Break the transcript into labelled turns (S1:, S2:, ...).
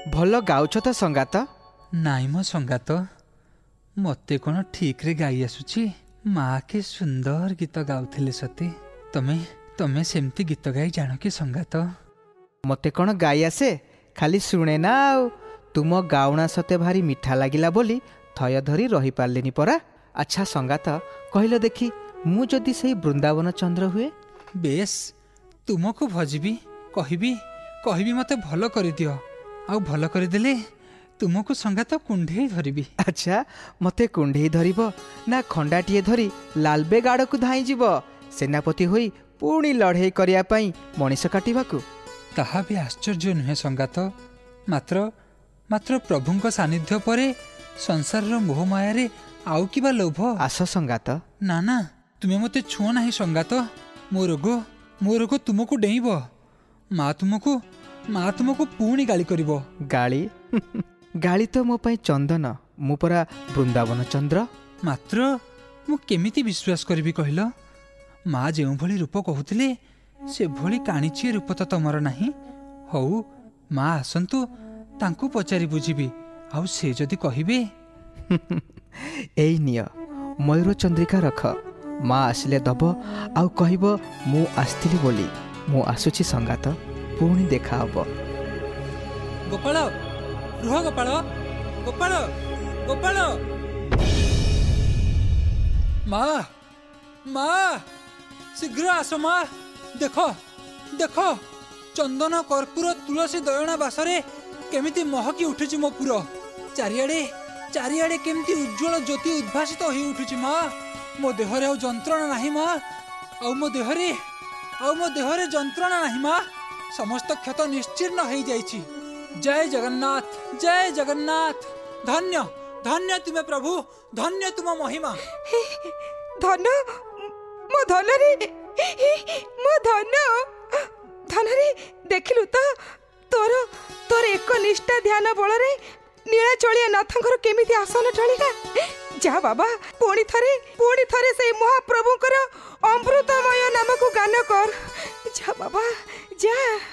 S1: ଭଲ ଗାଉଛ ତ ସଙ୍ଗାତ।
S2: ନାଇଁ ମୋ ସଙ୍ଗାତ, ମତେ କ'ଣ ଠିକ୍ରେ ଗାଇ ଆସୁଛି? ମା କି ସୁନ୍ଦର ଗୀତ ଗାଉଥିଲେ ସତେ। ତମେ ତମେ ସେମିତି ଗୀତ ଗାଇ ଜାଣ କି ସଙ୍ଗାତ?
S1: ମତେ କ'ଣ ଗାଇ ଆସେ, ଖାଲି ଶୁଣେ ନା। ଆଉ ତୁମ ଗାଉଣା ସତେ ଭାରି ମିଠା ଲାଗିଲା ବୋଲି ଥୟ ଧରି ରହିପାରିଲିନି ପରା। ଆଚ୍ଛା ସଙ୍ଗାତ, କହିଲ ଦେଖି, ମୁଁ ଯଦି ସେଇ ବୃନ୍ଦାବନ ଚନ୍ଦ୍ର ହୁଏ?
S2: ବେଶ, ତୁମକୁ ଭଜିବି, କହିବି କହିବି ମତେ ଭଲ କରିଦିଅ। ଆଉ ଭଲ କରିଦେଲେ ତୁମକୁ ସଙ୍ଗାତ କୁଣ୍ଢେଇ ଧରିବି।
S1: ଆଚ୍ଛା, ମତେ କୁଣ୍ଢେଇ ଧରିବ ନା ଖଣ୍ଡାଟିଏ ଧରି ଲାଲବେଗ ଆଡ଼କୁ ଧାଇଁଯିବ, ସେନାପତି ହୋଇ ପୁଣି ଲଢ଼େଇ କରିବା ପାଇଁ ମଣିଷ କାଟିବାକୁ?
S2: ତାହା ବି ଆଶ୍ଚର୍ଯ୍ୟ ନୁହେଁ ସଙ୍ଗାତ। ମାତ୍ର ମାତ୍ର ପ୍ରଭୁଙ୍କ ସାନ୍ନିଧ୍ୟ ପରେ ସଂସାରର ମୋହମାୟାରେ ଆଉ କିବା ଲୋଭ?
S1: ଆସ ସଙ୍ଗାତ।
S2: ନା ନା, ତୁମେ ମୋତେ ଛୁଅଁ ନାହିଁ ସଙ୍ଗାତ। ମୋ ରୋଗ ତୁମକୁ ଡେଇଁବ। ମା ତୁମକୁ ପୁଣି ଗାଳି କରିବ।
S1: ଗାଳି? ଗାଳି ତ ମୋ ପାଇଁ ଚନ୍ଦନ, ମୁଁ ପରା ବୃନ୍ଦାବନ ଚନ୍ଦ୍ର।
S2: ମାତ୍ର ମୁଁ କେମିତି ବିଶ୍ୱାସ କରିବି କହିଲ? ମା ଯେଉଁଭଳି ରୂପ କହୁଥିଲେ ସେଭଳି କାଣିଚିଏ ରୂପ ତ ତମର ନାହିଁ। ହଉ, ମା ଆସନ୍ତୁ, ତାଙ୍କୁ ପଚାରି ବୁଝିବି। ଆଉ ସେ ଯଦି କହିବେ
S1: ଏଇ ନିଅ ମୟୂର ଚନ୍ଦ୍ରିକା ରଖ, ମା ଆସିଲେ ଦବ ଆଉ କହିବ ମୁଁ ଆସିଥିଲି ବୋଲି। ମୁଁ ଆସୁଛି ସଙ୍ଗାତ, ପୁଣି ଦେଖା ହବ।
S2: ଗୋପାଳ, ରୁହ ଗୋପାଳ, ଗୋପାଳ, ଗୋପାଳ। ମା, ମା, ଶୀଘ୍ର ଆସ ମା। ଦେଖ ଦେଖ, ଚନ୍ଦନ କର୍ପୂର ତୁଳସୀ ଦୟଣା ବାସରେ କେମିତି ମହକି ଉଠୁଛି ମୋ ପୁର। ଚାରିଆଡ଼େ କେମିତି ଉଜ୍ଜ୍ୱଳ ଜ୍ୟୋତି ଉଦ୍ଭାସିତ ହୋଇ ଉଠୁଛି ମା। ମୋ ଦେହରେ ଆଉ ଯନ୍ତ୍ରଣା ନାହିଁ ମା। ଆଉ ମୋ ଦେହରେ ଯନ୍ତ୍ରଣା ନାହିଁ ମା। ସମସ୍ତ କ୍ଷତ ନିଶ୍ଚିନ୍ନ ହେଇଯାଇଛି। ଜୟ ଜଗନ୍ନାଥ, ଜୟ ଜଗନ୍ନାଥ। ଧନ୍ୟ ଧନ୍ୟ ତୁମେ ପ୍ରଭୁ, ଧନ୍ୟ ତୁମ ମହିମା।
S3: ଧନ, ମୋ ଧନରେ, ମୋ ଧନରେ ଦେଖିଲୁ ତ ତୋର ଏକ ନିଷ୍ଠା ଧ୍ୟାନ ବଳରେ ନୀଳାଚଳିଆ ନାଥଙ୍କର କେମିତି ଆସନ ଟଳିଲା। ଯା ବାବା, ପୁଣି ଥରେ ସେଇ ମହାପ୍ରଭୁଙ୍କର ଅମୃତମୟ ନାମକୁ ଗାନ କର। ଯା ବାବା, ଯା।